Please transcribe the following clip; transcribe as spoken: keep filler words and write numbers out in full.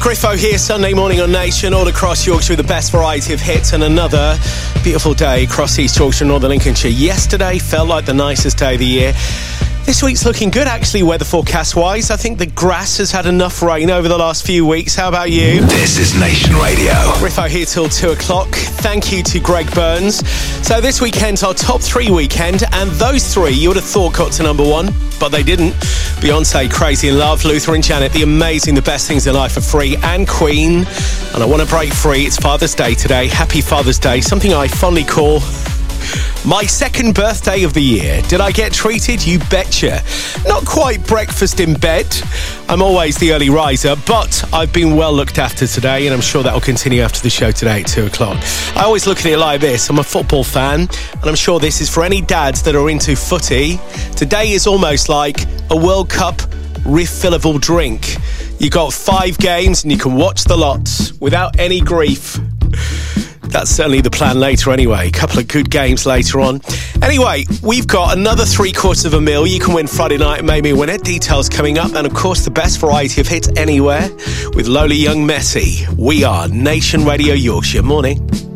Griffo here, Sunday morning on Nation, all across Yorkshire with the best variety of hits, and another beautiful day across East Yorkshire and Northern Lincolnshire. Yesterday felt like the nicest day of the year. This week's looking good, actually, weather forecast-wise. I think the grass has had enough rain over the last few weeks. How about you? This is Nation Radio. Griffo here till two o'clock. Thank you to Greg Burns. So this weekend's our top three weekend, and those three you would have thought got to number one, but they didn't. Beyonce, Crazy in Love, Luther and Janet, The Amazing, The Best Things in Life are free, and Queen. And I want to break free. It's Father's Day today. Happy Father's Day. Something I fondly call my second birthday of the year. Did I get treated? You betcha. Not quite breakfast in bed. I'm always the early riser, but I've been well looked after today, and I'm sure that will continue after the show today at two o'clock. I always look at it like this. I'm a football fan, and I'm sure this is for any dads that are into footy. Today is almost like a World Cup refillable drink. You got five games, and you can watch the lot without any grief. That's certainly the plan later anyway. A couple of good games later on. Anyway, we've got another three quarters of a mil. You can win Friday night and maybe win it. Details coming up. And of course, the best variety of hits anywhere with Lola Young Messi. We are Nation Radio Yorkshire. Morning.